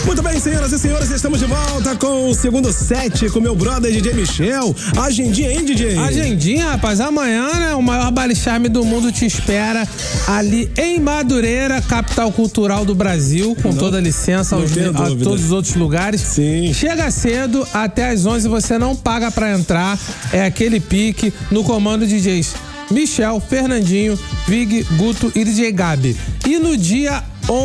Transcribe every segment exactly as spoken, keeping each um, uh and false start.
Muito bem, senhoras e senhores, estamos de volta com o segundo set com meu brother D J Michel. Agendinha, hein, D J? Agendinha, rapaz. Amanhã, né, o maior baile charme do mundo te espera ali em Madureira, capital cultural do Brasil, com não, toda licença aos, a todos os outros lugares. Sim. Chega cedo, até às onze você não paga pra entrar. É aquele pique no comando de D Js Michel, Fernandinho, Vig, Guto e D J Gabi. E no dia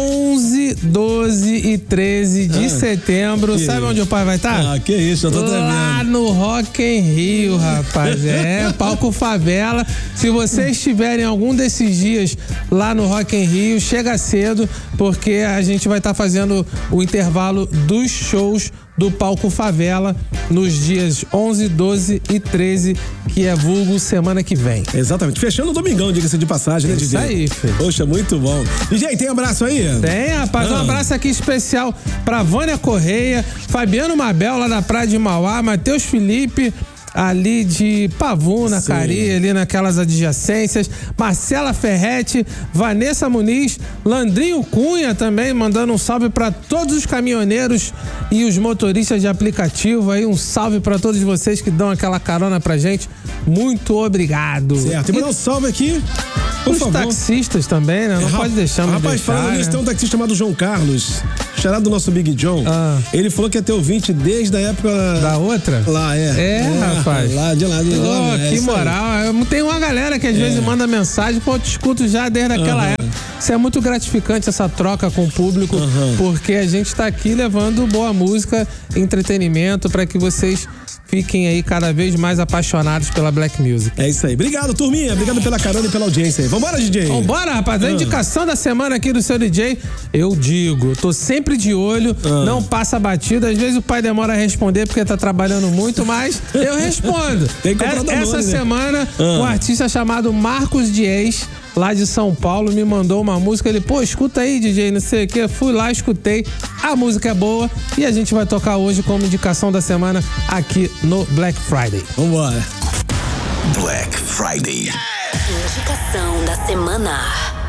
onze, doze e treze de ah, setembro, sabe isso. onde o pai vai estar? Tá? Ah, que isso, eu tô tremendo. Lá no Rock in Rio, rapaz. É, palco Favela. Se vocês estiverem algum desses dias lá no Rock in Rio, chega cedo, porque a gente vai estar fazendo o intervalo dos shows do palco Favela nos dias onze, doze e treze, que é vulgo semana que vem. Exatamente. Fechando o domingão, diga-se de passagem, né, D J? Isso aí, filho. Poxa, muito bom. D J, tem abraço aí? Tem, rapaz. Ah. Um abraço aqui especial pra Vânia Correia, Fabiano Mabel, lá da Praia de Mauá, Matheus Felipe, ali de Pavuna, Cari, ali naquelas adjacências, Marcela Ferretti, Vanessa Muniz, Landrinho Cunha também, mandando um salve para todos os caminhoneiros e os motoristas de aplicativo aí, um salve para todos vocês que dão aquela carona pra gente, muito obrigado. Certo, e mandar um salve aqui, por os favor. taxistas também, né? Não Ra- pode deixar, não Rapaz, deixar, falando né? nisso, tem um taxista chamado João Carlos, charado do nosso Big John. Ah. Ele falou que é teu ouvinte desde a época... Da outra? Lá, é. É, é rapaz. Lá, de lá, de lá. Oh, é que moral. Aí. Tem uma galera que às é. vezes manda mensagem, pô, eu te escuto já desde aquela uhum. época. Isso é muito gratificante, essa troca com o público, uhum. porque a gente tá aqui levando boa música, entretenimento, para que vocês fiquem aí cada vez mais apaixonados pela Black Music. É isso aí. Obrigado, turminha. Obrigado pela carona e pela audiência aí. Vambora, D J? Vambora, rapaz. A indicação da semana aqui do seu D J, eu digo, tô sempre de olho, ah. não passa batida. Às vezes o pai demora a responder porque tá trabalhando muito, mas eu respondo. Tem que é, Essa nome, semana, né? ah. um artista chamado Marcos Dias, lá de São Paulo, me mandou uma música. Ele, pô, escuta aí, D J, não sei o que. Fui lá, escutei. A música é boa e a gente vai tocar hoje como indicação da semana aqui no Black Friday. Vambora. Black Friday. Indicação da semana.